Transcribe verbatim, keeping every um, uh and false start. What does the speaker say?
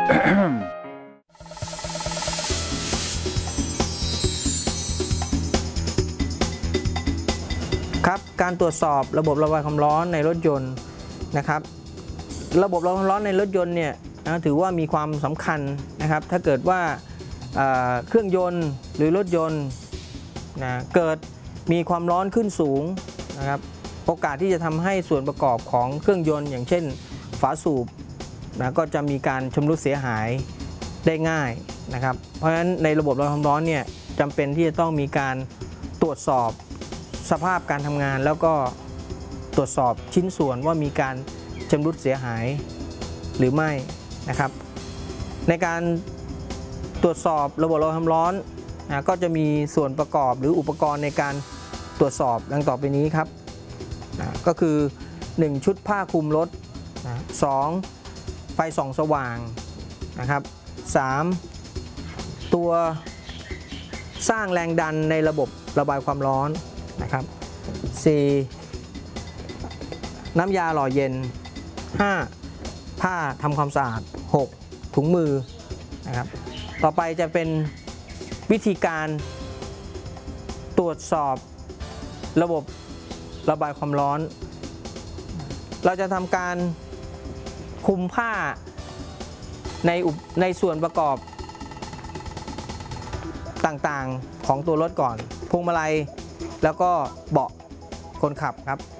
ครับการตรวจสอบระบบระบายความร้อนในรถยนต์นะครับระบบระบายความร้อนในรถยนต์เนี่ยนะถือว่ามีความสำคัญนะครับถ้าเกิดว่าเครื่องยนต์หรือรถยนต์นะเกิดมีความร้อนขึ้นสูงนะครับโอกาสที่จะทำให้ส่วนประกอบของเครื่องยนต์อย่างเช่นฝาสูบนะก็จะมีการชำรุดเสียหายได้ง่ายนะครับเพราะฉะนั้นในระบบระบายความร้อนเนี่ยจำเป็นที่จะต้องมีการตรวจสอบสภาพการทำงานแล้วก็ตรวจสอบชิ้นส่วนว่ามีการชำรุดเสียหายหรือไม่นะครับในการตรวจสอบระบบระบายความร้อนนะก็จะมีส่วนประกอบหรืออุปกรณ์ในการตรวจสอบดังต่อไปนี้ครับนะก็คือหนึ่งชุดผ้าคลุมรถนะสองไฟส่องสว่างนะครับสามตัวสร้างแรงดันในระบบระบายความร้อนนะครับสี่น้ำยาหล่อเย็นห้าผ้าทำความสะอาดหกถุงมือนะครับต่อไปจะเป็นวิธีการตรวจสอบระบบระบายความร้อนเราจะทำการคลุมผ้าในในส่วนประกอบต่างๆของตัวรถก่อนพวงมาลัยแล้วก็เบาะคนขับครับ